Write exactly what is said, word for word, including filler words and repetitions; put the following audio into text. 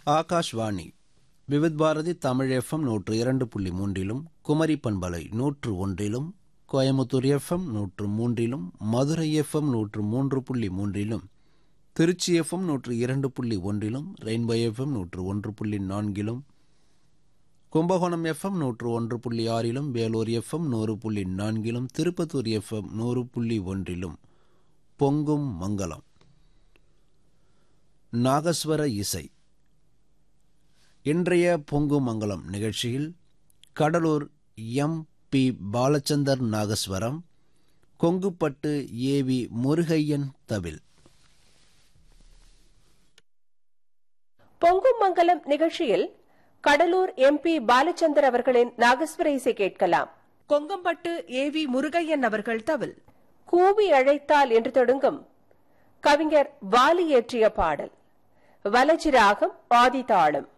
Akashvani Vividh Bharathi Tamil FM நூற்று இரண்டு புள்ளி மூன்றிலும் குமரி பண்பலை நூற்று ஒன்றிலும் கோயமுத்தூர் எஃப்எம் நூற்று மூன்றிலும் மதுரை எஃப்எம் நூற்று மூன்று புள்ளி மூன்றிலும் திருச்சி எஃப்எம் நூற்று இரண்டு புள்ளி ஒன்றிலும் ரெயின்போ எஃப்எம் நூற்று ஒன்று புள்ளி நான்கிலும் கும்பகோணம் எஃப்எம் நூற்று ஒன்று புள்ளி ஆறிலும் வேலூர் எஃப்எம் நூறு புள்ளி நான்கிலும் திருப்பத்தூர் எஃப்எம் நூறு புள்ளி ஒன்றிலும் பொங்கும் மங்களம் நாகஸ்வர இசை. இன்றைய பொங்கும் மங்களம் நிகழ்ச்சியில் Cuddalore M B Balachander nagaswaram, கொங்குப்பட்டு A V Murugaiyan தவில். பொங்கும் மங்கலம் நிகழ்ச்சியில் கடலூர் எம் பி பாலச்சந்தர் அவர்களின் நாகஸ்வர இசை கேட்கலாம். கொங்கம்பட்டு ஏ வி முருகையன் அவர்கள் தவில். கூவி அழைத்தால் என்று தொடங்கும் கவிஞர் வாலி இயற்றிய பாடல். வலஜி ராகம் ஆதி தாளம்.